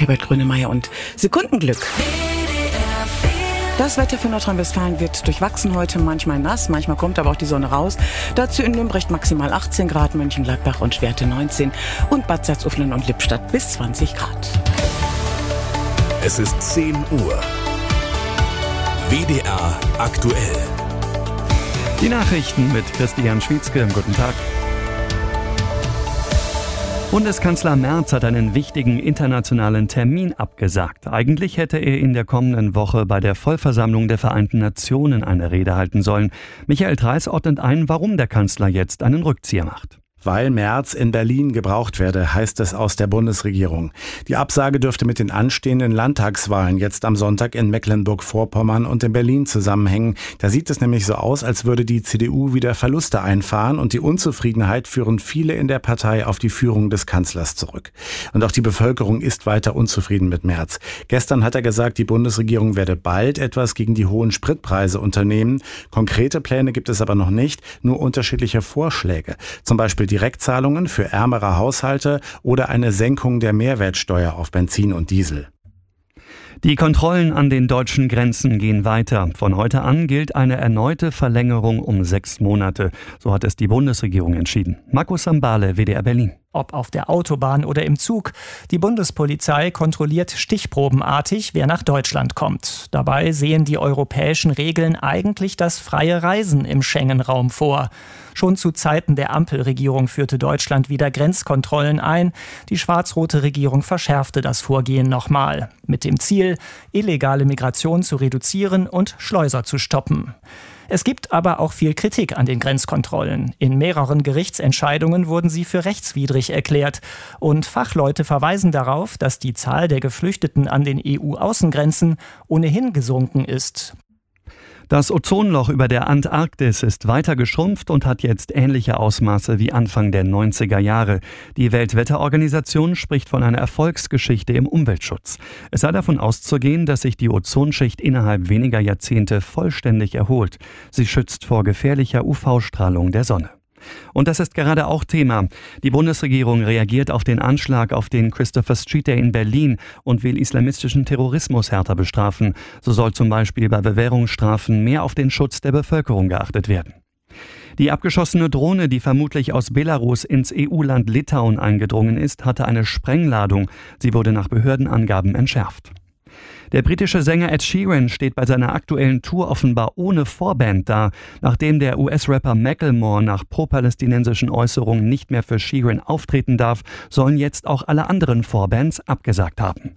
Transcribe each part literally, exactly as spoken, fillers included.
Herbert Grönemeyer und Sekundenglück. Das Wetter für Nordrhein-Westfalen wird durchwachsen heute, manchmal nass, manchmal kommt aber auch die Sonne raus. Dazu in Nürnberg maximal achtzehn Grad, Mönchengladbach und Schwerte neunzehn und Bad Salzuflen und Lippstadt bis zwanzig Grad. Es ist zehn Uhr. W D R aktuell. Die Nachrichten mit Christian Schwietzke. Guten Tag. Bundeskanzler Merz hat einen wichtigen internationalen Termin abgesagt. Eigentlich hätte er in der kommenden Woche bei der Vollversammlung der Vereinten Nationen eine Rede halten sollen. Michael Treis ordnet ein, warum der Kanzler jetzt einen Rückzieher macht. Weil Merz in Berlin gebraucht werde, heißt es aus der Bundesregierung. Die Absage dürfte mit den anstehenden Landtagswahlen jetzt am Sonntag in Mecklenburg-Vorpommern und in Berlin zusammenhängen. Da sieht es nämlich so aus, als würde die C D U wieder Verluste einfahren und die Unzufriedenheit führen viele in der Partei auf die Führung des Kanzlers zurück. Und auch die Bevölkerung ist weiter unzufrieden mit Merz. Gestern hat er gesagt, die Bundesregierung werde bald etwas gegen die hohen Spritpreise unternehmen. Konkrete Pläne gibt es aber noch nicht, nur unterschiedliche Vorschläge. Zum Beispiel Direktzahlungen für ärmere Haushalte oder eine Senkung der Mehrwertsteuer auf Benzin und Diesel. Die Kontrollen an den deutschen Grenzen gehen weiter. Von heute an gilt eine erneute Verlängerung um sechs Monate. So hat es die Bundesregierung entschieden. Markus Sambale, W D R Berlin. Ob auf der Autobahn oder im Zug, die Bundespolizei kontrolliert stichprobenartig, wer nach Deutschland kommt. Dabei sehen die europäischen Regeln eigentlich das freie Reisen im Schengen-Raum vor. Schon zu Zeiten der Ampelregierung führte Deutschland wieder Grenzkontrollen ein. Die schwarz-rote Regierung verschärfte das Vorgehen nochmal. Mit dem Ziel, illegale Migration zu reduzieren und Schleuser zu stoppen. Es gibt aber auch viel Kritik an den Grenzkontrollen. In mehreren Gerichtsentscheidungen wurden sie für rechtswidrig erklärt. Und Fachleute verweisen darauf, dass die Zahl der Geflüchteten an den E U-Außengrenzen ohnehin gesunken ist. Das Ozonloch über der Antarktis ist weiter geschrumpft und hat jetzt ähnliche Ausmaße wie Anfang der neunziger Jahre. Die Weltwetterorganisation spricht von einer Erfolgsgeschichte im Umweltschutz. Es sei davon auszugehen, dass sich die Ozonschicht innerhalb weniger Jahrzehnte vollständig erholt. Sie schützt vor gefährlicher U V-Strahlung der Sonne. Und das ist gerade auch Thema. Die Bundesregierung reagiert auf den Anschlag auf den Christopher Street Day in Berlin und will islamistischen Terrorismus härter bestrafen. So soll zum Beispiel bei Bewährungsstrafen mehr auf den Schutz der Bevölkerung geachtet werden. Die abgeschossene Drohne, die vermutlich aus Belarus ins E U-Land Litauen eingedrungen ist, hatte eine Sprengladung. Sie wurde nach Behördenangaben entschärft. Der britische Sänger Ed Sheeran steht bei seiner aktuellen Tour offenbar ohne Vorband da. Nachdem der U S-Rapper Macklemore nach pro-palästinensischen Äußerungen nicht mehr für Sheeran auftreten darf, sollen jetzt auch alle anderen Vorbands abgesagt haben.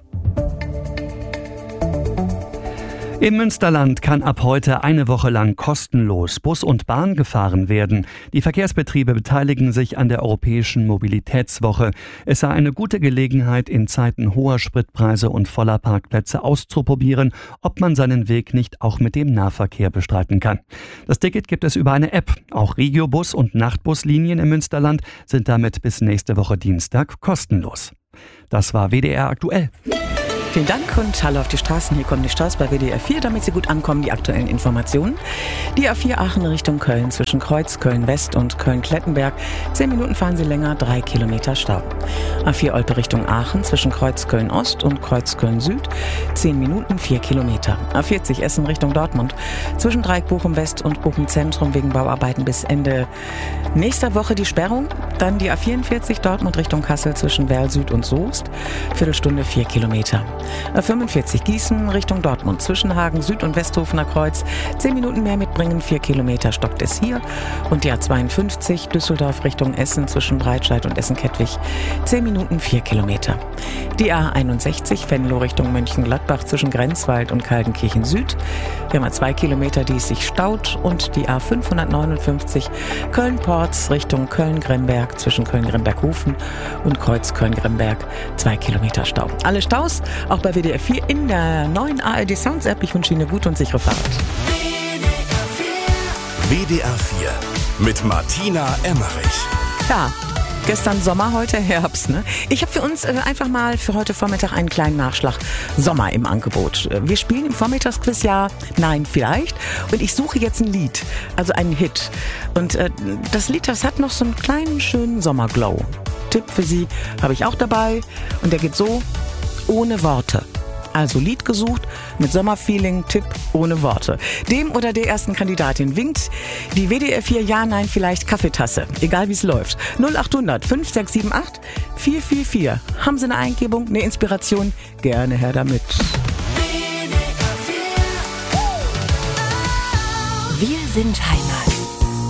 Im Münsterland kann ab heute eine Woche lang kostenlos Bus und Bahn gefahren werden. Die Verkehrsbetriebe beteiligen sich an der Europäischen Mobilitätswoche. Es sei eine gute Gelegenheit, in Zeiten hoher Spritpreise und voller Parkplätze auszuprobieren, ob man seinen Weg nicht auch mit dem Nahverkehr bestreiten kann. Das Ticket gibt es über eine App. Auch Regiobus- und Nachtbuslinien im Münsterland sind damit bis nächste Woche Dienstag kostenlos. Das war W D R aktuell. Vielen Dank und hallo auf die Straßen. Hier kommen die Staus bei W D R vier, damit Sie gut ankommen, die aktuellen Informationen. Die A vier Aachen Richtung Köln zwischen Kreuz, Köln-West und Köln-Klettenberg. Zehn Minuten fahren Sie länger, drei Kilometer Stau. A vier Olpe Richtung Aachen zwischen Kreuz, Köln-Ost und Kreuz, Köln-Süd. Zehn Minuten, vier Kilometer. A vierzig Essen Richtung Dortmund zwischen Dreieck Bochum-West und Bochum-Zentrum wegen Bauarbeiten bis Ende nächster Woche die Sperrung. Dann die A vierundvierzig Dortmund Richtung Kassel zwischen Werl Süd und Soest. Viertelstunde, vier Kilometer. A fünfundvierzig Gießen Richtung Dortmund zwischen Hagen Süd und Westhofener Kreuz. Zehn Minuten mehr mitbringen, vier Kilometer stockt es hier. Und die A zweiundfünfzig Düsseldorf Richtung Essen zwischen Breitscheid und Essen-Kettwig. Zehn Minuten, vier Kilometer. Die A einundsechzig Venlo Richtung Mönchengladbach zwischen Grenzwald und Kaldenkirchen Süd. Wir haben mal zwei Kilometer, die es sich staut. Und die A fünfhundertneunundfünfzig Köln-Porz Richtung Köln-Gremberg zwischen Köln-Gremberg-Hofen und Kreuz Köln-Gremberg. Zwei Kilometer Stau. Alle Staus auch bei W D R vier in der neuen A R D Sounds App. Ich wünsche Ihnen eine gute und sichere Fahrt. W D R vier mit Martina Emmerich. Ja, gestern Sommer, heute Herbst. Ne? Ich habe für uns äh, einfach mal für heute Vormittag einen kleinen Nachschlag Sommer im Angebot. Wir spielen im Vormittagsquiz ja Nein, vielleicht. Und ich suche jetzt ein Lied, also einen Hit. Und äh, das Lied, das hat noch so einen kleinen, schönen Sommerglow. Tipp für Sie habe ich auch dabei. Und der geht so: ohne Worte. Also Lied gesucht mit Sommerfeeling, Tipp ohne Worte. Dem oder der ersten Kandidatin winkt die W D R vier Ja, Nein, Vielleicht Kaffeetasse. Egal wie es läuft. null acht hundert fünf sechs sieben acht vier vier vier. Haben Sie eine Eingebung, eine Inspiration? Gerne her damit. Wir sind Heimat.